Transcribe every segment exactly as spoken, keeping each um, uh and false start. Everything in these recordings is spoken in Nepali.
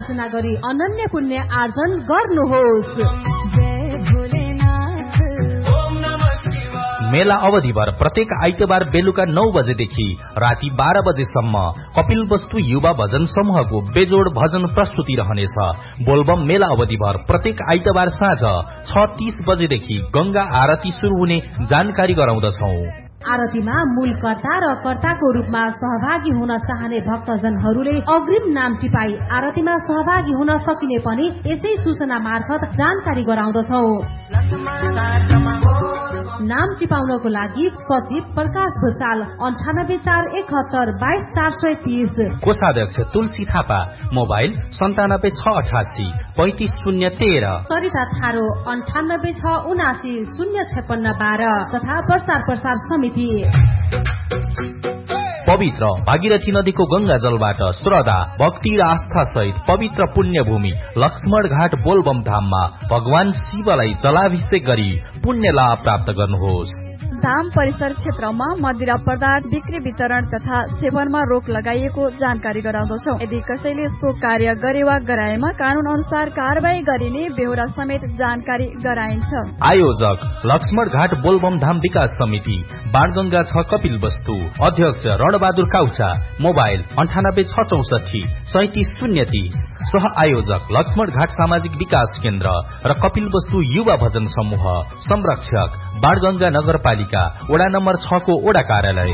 रचना गरी अनन्य पुण्य आर्जन गर्नुहोस्। मेला अवधिभर प्रत्येक आइतबार बेलुका नौ बजेदेखि राति बाह्र बजेसम्म कपिल वस्तु युवा भजन समूहको बेजोड भजन प्रस्तुति रहनेछ। बोलबम मेला अवधिभर प्रत्येक आइतबार साँझ छ तीस बजेदेखि गंगा आरती शुरू हुने जानकारी गराउँदछौ। आरतीमा मूल कर्ता र कर्ताको रूपमा सहभागी हुन चाहने भक्तजनहरूले अग्रिम नाम टिपाई आरतीमा सहभागी हुन सकिने पनि यसै सूचना मार्फत जानकारी गराउँदछौ। नाम टिपाउनको लागि सचिव प्रकाश भूषाल अन्ठानब्बे चार एकहत्तर बाइस चार सय तीस, कोषाध्यक्ष तुलसी थापा, मोबाइल सन्तानब्बे छ अठासी पैंतिस शून्य तेह्र, सरिता थारो अन्ठानब्बे छ उनासी शून्य छप्पन्न बाह्र तथा प्रचार प्रसार समिति। पवित्र भागीरथी नदीको गंगा जलबाट श्रद्धा भक्ति र आस्था सहित पवित्र पुण्य भूमि लक्ष्मण घाट बोलबम धाममा भगवान शिवलाई जलाभिषेक गरी पुण्य लाभ प्राप्त गर्नुहोस्। धाम परिसर क्षेत्रमा मदिरा पदार्थ बिक्री वितरण तथा सेवनमा रोक लगाइएको जानकारी गराउँदछौ। यदि कसैले यसको कार्य गरे वा गराएमा कानून अनुसार कारवाही गरिने बेहोरा समेत जानकारी गराइन्छ। आयोजक लक्ष्मण घाट बोलबम धाम विकास समिति, बाणगंगा छ कपिल वस्तु, अध्यक्ष रणबहादुर काउचा, मोबाइल अन्ठानब्बे छ चौसठी सैतिस शून्य तीस, सह आयोजक लक्ष्मण घाट सामाजिक विकास केन्द्र र कपिल वस्तु युवा भजन समूह, संरक्षक बाणगंगा नगरपालिका वडा नम्बर छ को वडा कार्यालय।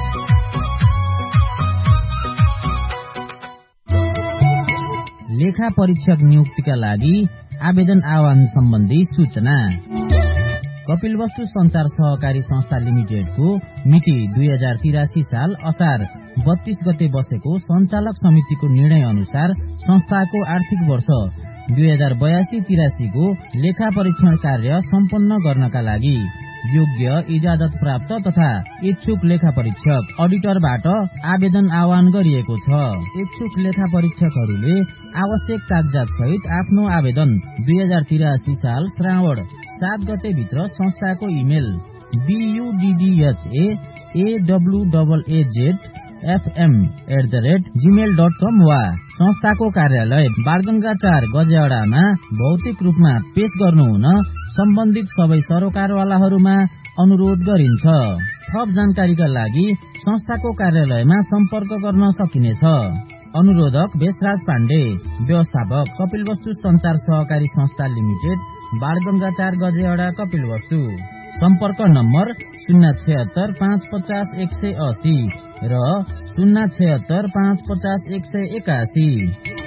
लेखा परीक्षक नियुक्तिका लागि आवेदन आह्वान सम्बन्धी सूचना। कपिल वस्तु संचार सहकारी संस्था लिमिटेडको मिति दुई हजार तिरासी साल असार बत्तीस गते बसेको संचालक समितिको निर्णय अनुसार संस्थाको आर्थिक वर्ष दुई हजार बयासी तिरासीको लेखा परीक्षण कार्य सम्पन्न गर्नका लागि योग्य इजाजत प्राप्त तथा इच्छुक लेखा परीक्षक अडिटरबाट आवेदन आह्वान गरिएको छ। इच्छुक लेखा परीक्षकहरूले आवश्यक कागजात सहित आफ्नो आवेदन दुई हजार तिरासी साल श्रावण सात गते भित्र संस्थाको email बीयूडीडीएचए एडब्लूएजेड FM at the rate Gmail dot कम वा संस्थाको कार्यालय बाणगंगा चार गजेडामा भौतिक रूपमा पेश गर्नुहुन सम्बन्धित सबै सरोकारवालाहरूमा अनुरोध गरिन्छ। थप जानकारीका लागि संस्थाको कार्यालयमा सम्पर्क गर्न सकिनेछ। अनुरोधक बेसराज पाण्डे, व्यवस्थापक कपिल वस्तु संचार सहकारी संस्था लिमिटेड, बाणगंगा चार गजेडा कपिल वस्तु। सम्पर्क नम्बर शून्य छयत्तर पाँच पचास एक सय अस्सी र शून्य छयत्तर पाँच पचास एक सय एकासी।